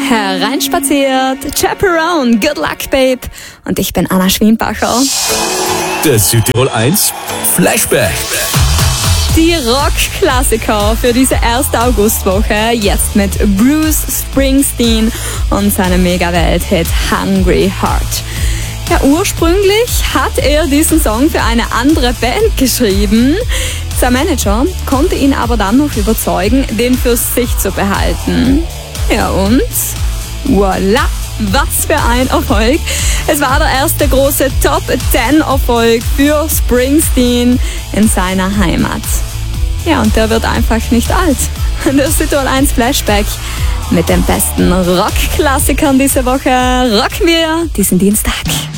Hereinspaziert, Chaperone, Good Luck Babe. Und ich bin Anna Schwienbacher. Der Südtirol 1 Flashback. Die Rockklassiker für diese erste Augustwoche. Jetzt mit Bruce Springsteen und seinem Mega-Welt-Hit Hungry Heart. Ja, ursprünglich hat er diesen Song für eine andere Band geschrieben. Sein Manager konnte ihn aber dann noch überzeugen, den für sich zu behalten. Ja und voilà, was für ein Erfolg. Es war der erste große Top-10-Erfolg für Springsteen in seiner Heimat. Ja, und der wird einfach nicht alt. Der Südtirol 1 Flashback mit den besten Rockklassikern diese Woche rocken wir diesen Dienstag.